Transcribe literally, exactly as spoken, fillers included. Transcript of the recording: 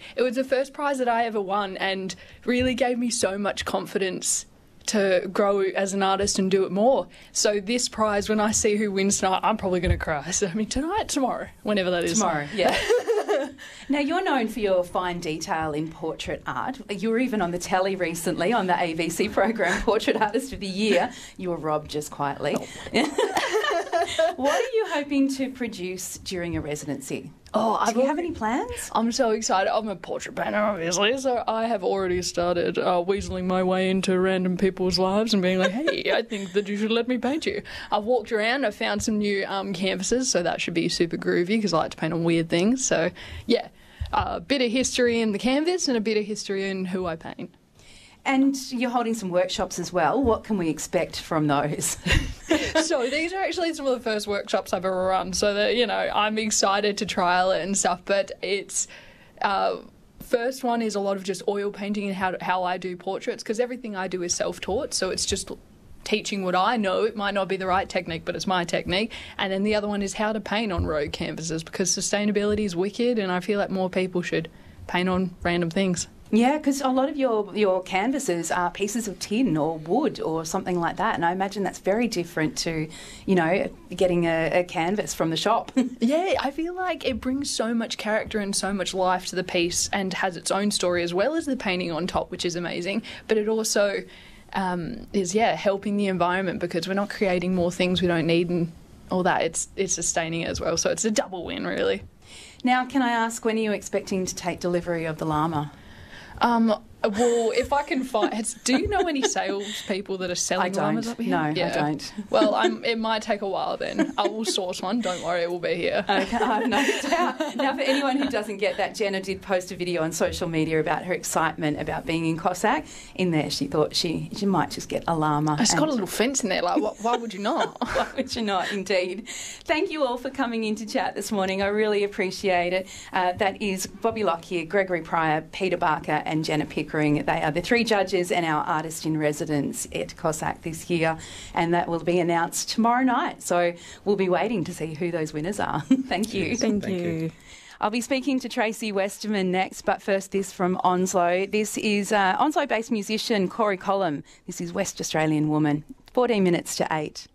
It was the first prize that I ever won and really gave me so much confidence to grow as an artist and do it more. So this prize, when I see who wins tonight, I'm probably going to cry. So, I mean, tonight, tomorrow, whenever that is. Tomorrow, yeah. Now, you're known for your fine detail in portrait art. You were even on the telly recently on the A B C program Portrait Artist of the Year. You were robbed just quietly. Oh. What are you hoping to produce during your residency? Oh, Do I've you have already- any plans? I'm so excited. I'm a portrait painter, obviously, so I have already started uh, weaseling my way into random people's lives and being like, hey, I think that you should let me paint you. I've walked around, I've found some new um, canvases, so that should be super groovy because I like to paint on weird things. So, yeah, a bit of history in the canvas and a bit of history in who I paint. And you're holding some workshops as well. What can we expect from those? So these are actually some of the first workshops I've ever run, so that, you know, I'm excited to trial it and stuff, but it's... Uh, first one is a lot of just oil painting and how, how I do portraits, because everything I do is self-taught, so it's just teaching what I know. It might not be the right technique, but it's my technique. And then the other one is how to paint on road canvases, because sustainability is wicked, and I feel like more people should paint on random things. Yeah, because a lot of your, your canvases are pieces of tin or wood or something like that, and I imagine that's very different to, you know, getting a, a canvas from the shop. Yeah, I feel like it brings so much character and so much life to the piece and has its own story as well as the painting on top, which is amazing. But it also um, is, yeah, helping the environment because we're not creating more things we don't need and all that. It's, it's sustaining it as well, so it's a double win, really. Now, can I ask, when are you expecting to take delivery of the llama? Um, well, if I can find... Has, do you know any salespeople that are selling I don't. llamas up here? No, yeah. I don't. Well, I'm, it might take a while then. I will source one. Don't worry, it will be here. Okay, I've no doubt. Now, for anyone who doesn't get that, Jenna did post a video on social media about her excitement about being in Cossack. In there, she thought she, she might just get a llama. It's got and- a little fence in there. Like, wh- why would you not? Why would you not, indeed? Thank you all for coming in to chat this morning. I really appreciate it. Uh, that is Bobby Lockyer, Gregory Pryor, Peter Barker and Jenna Pickering. They are the three judges and our artist in residence at Cossack this year, and that will be announced tomorrow night. So we'll be waiting to see who those winners are. Thank you. Thank, Thank you. you. I'll be speaking to Tracy Westerman next, but first this from Onslow. This is uh, Onslow-based musician Corey Collum. This is West Australian Woman. fourteen minutes to eight.